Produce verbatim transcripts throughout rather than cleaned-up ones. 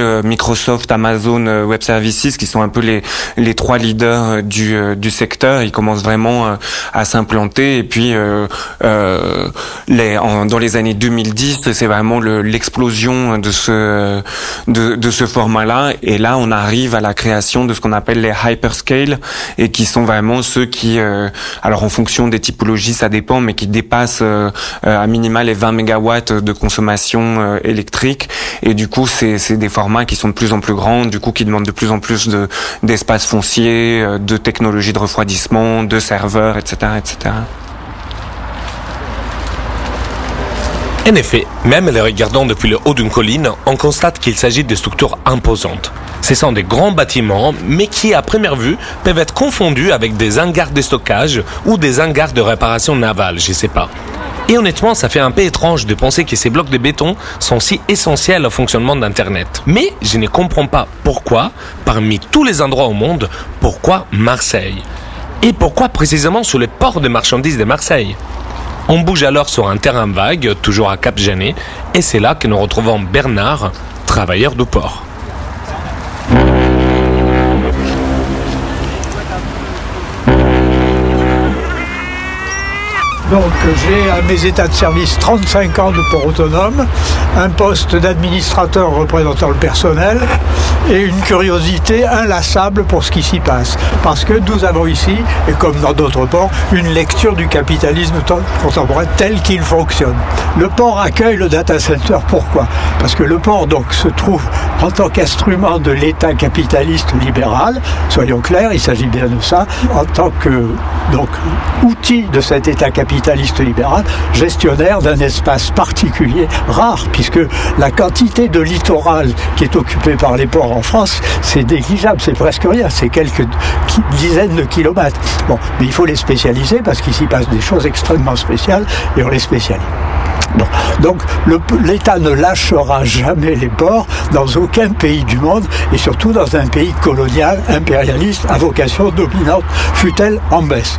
Google, Microsoft, Amazon Web Services, qui sont un peu les les trois leaders du du secteur. Ils commencent vraiment à s'implanter. Et puis euh, euh, les en, dans les années deux mille dix, c'est vraiment le, l'explosion de ce de de ce format-là. Et là, on arrive à la création de ce qu'on appelle les hyperscale, et qui sont vraiment ceux qui, euh, alors en fonction des typologies, ça dépend, mais qui dépassent euh, à minima les vingt mégawatts de consommation euh, électrique. Et du coup, c'est, c'est des formats qui sont de plus en plus grands, du coup, qui demandent de plus en plus de, d'espace foncier, euh, de technologies de refroidissement, de serveurs, et cetera, et cetera. En effet, même les regardant depuis le haut d'une colline, on constate qu'il s'agit de structures imposantes. Ce sont des grands bâtiments, mais qui, à première vue, peuvent être confondus avec des hangars de stockage ou des hangars de réparation navale, je sais pas. Et honnêtement, ça fait un peu étrange de penser que ces blocs de béton sont si essentiels au fonctionnement d'Internet. Mais je ne comprends pas pourquoi, parmi tous les endroits au monde, pourquoi Marseille ? Et pourquoi précisément sur le port de marchandises de Marseille ? On bouge alors sur un terrain vague, toujours à Cap-Genet, et c'est là que nous retrouvons Bernard, travailleur du port. Donc j'ai à mes états de service trente-cinq ans de port autonome, un poste d'administrateur représentant le personnel et une curiosité inlassable pour ce qui s'y passe. Parce que nous avons ici, et comme dans d'autres ports, une lecture du capitalisme contemporain tel qu'il fonctionne. Le port accueille le data center. Pourquoi ? Parce que le port donc se trouve en tant qu'instrument de l'État capitaliste libéral, soyons clairs, il s'agit bien de ça, en tant que donc outil de cet État capitaliste libéral, gestionnaire d'un espace particulier, rare, puisque la quantité de littoral qui est occupée par les ports en France, c'est négligeable, c'est presque rien, c'est quelques dizaines de kilomètres. Bon, mais il faut les spécialiser parce qu'il s'y passe des choses extrêmement spéciales et on les spécialise. Bon. Donc le, l'État ne lâchera jamais les ports dans aucun pays du monde et surtout dans un pays colonial, impérialiste, à vocation dominante, fût-elle en baisse.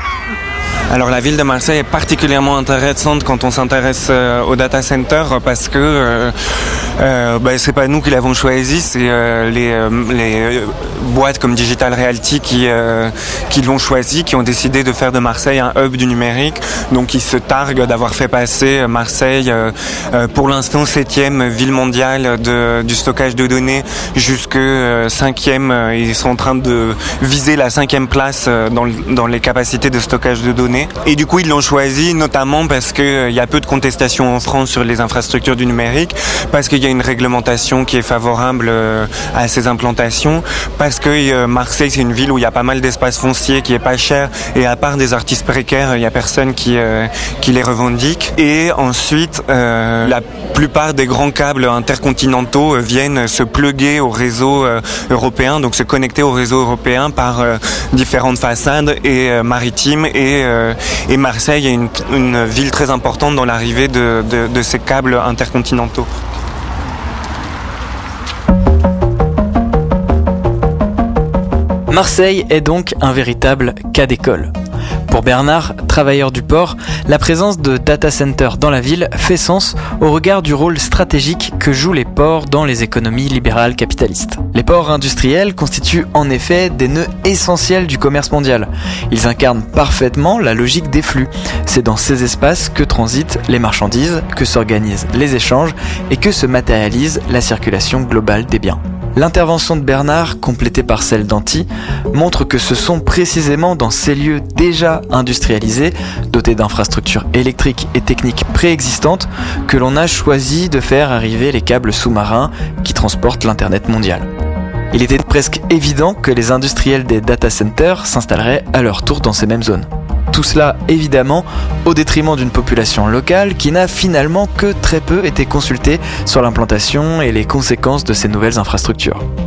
Alors la ville de Marseille est particulièrement intéressante quand on s'intéresse euh, au data center parce que euh, euh, bah, c'est pas nous qui l'avons choisi, c'est euh, les, euh, les boîtes comme Digital Realty qui, euh, qui l'ont choisi, qui ont décidé de faire de Marseille un hub du numérique. Donc ils se targuent d'avoir fait passer Marseille euh, euh, pour l'instant septième ville mondiale de, du stockage de données jusque euh, cinquième. Ils sont en train de viser la cinquième place euh, dans, dans les capacités de stockage de données. Et du coup, ils l'ont choisi notamment parce qu'il euh, y a peu de contestations en France sur les infrastructures du numérique, parce qu'il y a une réglementation qui est favorable euh, à ces implantations, parce que euh, Marseille, c'est une ville où il y a pas mal d'espace foncier qui est pas cher, et à part des artistes précaires, il y a personne qui, euh, qui les revendique. Et ensuite, euh, la plupart des grands câbles intercontinentaux euh, viennent se plugger au réseau euh, européen, donc se connecter au réseau européen par euh, différentes façades et euh, maritimes et euh, Et Marseille est une, une ville très importante dans l'arrivée de, de, de ces câbles intercontinentaux. Marseille est donc un véritable cas d'école. Pour Bernard, travailleur du port, la présence de data centers dans la ville fait sens au regard du rôle stratégique que jouent les ports dans les économies libérales capitalistes. Les ports industriels constituent en effet des nœuds essentiels du commerce mondial. Ils incarnent parfaitement la logique des flux. C'est dans ces espaces que transitent les marchandises, que s'organisent les échanges et que se matérialise la circulation globale des biens. L'intervention de Bernard, complétée par celle d'Anti, montre que ce sont précisément dans ces lieux déjà industrialisés, dotés d'infrastructures électriques et techniques préexistantes, que l'on a choisi de faire arriver les câbles sous-marins qui transportent l'Internet mondial. Il était presque évident que les industriels des data centers s'installeraient à leur tour dans ces mêmes zones. Tout cela, évidemment, au détriment d'une population locale qui n'a finalement que très peu été consultée sur l'implantation et les conséquences de ces nouvelles infrastructures.